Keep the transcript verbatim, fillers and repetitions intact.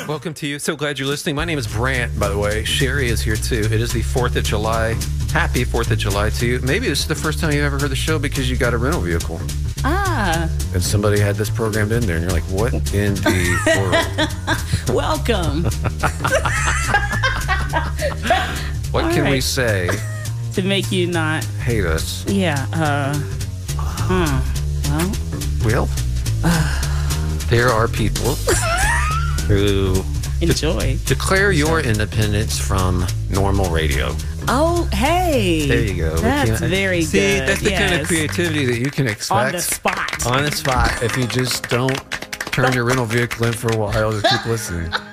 Welcome to you. So glad you're listening. My name is Brant, by the way. Sherry is here too. It is the fourth of July. Happy fourth of July to you. Maybe this is the first time you've ever heard the show because you got a rental vehicle. Ah. And somebody had this programmed in there, and you're like, what in the world? Welcome. What All can right. we say To make you not, hate us? yeah, uh, hmm, well, Well, there are people who enjoy. declare your independence from normal radio. Oh, hey. There you go. That's We can- very See, good. that's the kind of Yes. creativity that you can expect. On the spot. On the spot, if you just don't turn your rental vehicle in for a while to keep listening.